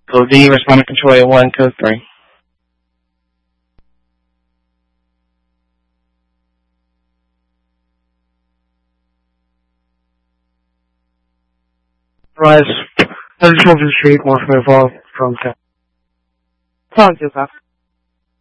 Code D, respond to control 1, code 3. Rise. Additional Street, Morphin Evolve from 10. Sound you, sir.